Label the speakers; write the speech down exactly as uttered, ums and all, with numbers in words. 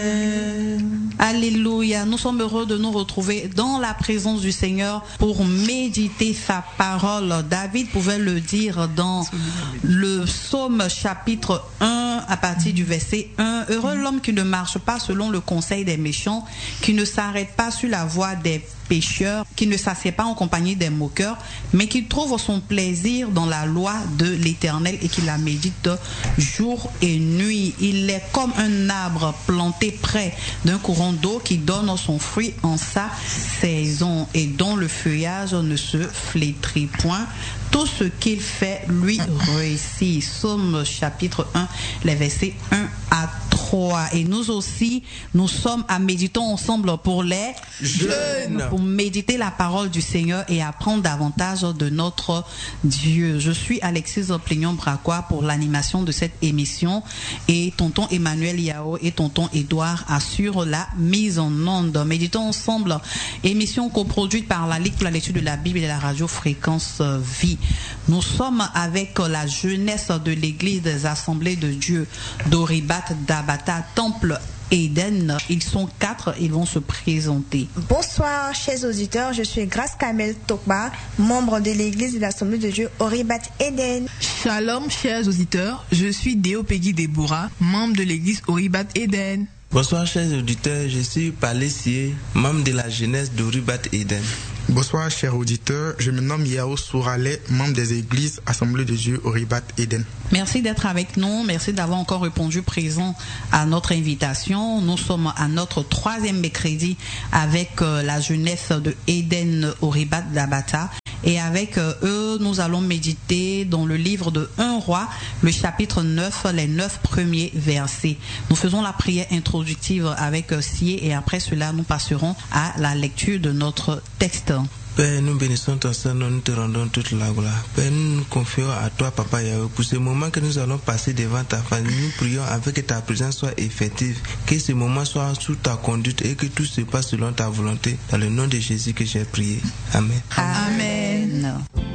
Speaker 1: Alléluia, nous sommes heureux de nous retrouver dans la présence du Seigneur pour méditer sa parole. David pouvait le dire dans le psaume chapitre un à partir du verset un. Heureux l'homme qui ne marche pas selon le conseil des méchants, qui ne s'arrête pas sur la voie des pécheurs, qui ne s'assied pas en compagnie des moqueurs, mais qui trouve son plaisir dans la loi de l'Éternel et qui la médite jour et nuit. Il est comme un arbre planté près d'un courant d'eau qui donne son fruit en sa saison et dont le feuillage ne se flétrit point. Tout ce qu'il fait lui réussit. Psaume chapitre un, les versets un à trois. Et nous aussi, nous sommes à méditer ensemble pour les jeunes, pour méditer la parole du Seigneur et apprendre davantage de notre Dieu. Je suis Alexis Plignon-Bracois pour l'animation de cette émission et tonton Emmanuel Yao et tonton Édouard assurent la mise en onde. Méditons ensemble, émission coproduite par la Ligue pour la lecture de la Bible et la radio Fréquence Vie. Nous sommes avec la jeunesse de l'église des Assemblées de Dieu d'Oribat d'Abata, Temple Eden. Ils sont quatre, ils vont se présenter.
Speaker 2: Bonsoir chers auditeurs, je suis Grace Kamel Tokba, membre de l'église des Assemblées de Dieu Oribat Eden.
Speaker 3: Shalom chers auditeurs, je suis Déo Peggy Deborah, membre de l'église Oribat Eden.
Speaker 4: Bonsoir chers auditeurs, je suis Palessier, membre de la jeunesse d'Oribat Eden.
Speaker 5: Bonsoir chers auditeurs, je me nomme Yao Sourale, membre des églises Assemblées de Dieu Oribat Eden.
Speaker 1: Merci d'être avec nous, merci d'avoir encore répondu présent à notre invitation. Nous sommes à notre troisième mercredi avec euh, la jeunesse de Eden Oribat d'Abata. Et avec euh, eux, nous allons méditer dans le livre de un roi, le chapitre neuf, les neuf premiers versets. Nous faisons la prière introductive avec euh, Sié et après cela, nous passerons à la lecture de notre texte.
Speaker 4: Père, nous bénissons ton Seigneur, nous te rendons toute la gloire. Père, nous nous confions à toi, Papa Yahweh, pour ce moment que nous allons passer devant ta famille. Nous prions afin que ta présence soit effective, que ce moment soit sous ta conduite et que tout se passe selon ta volonté. Dans le nom de Jésus que j'ai prié. Amen.
Speaker 1: Amen. Amen.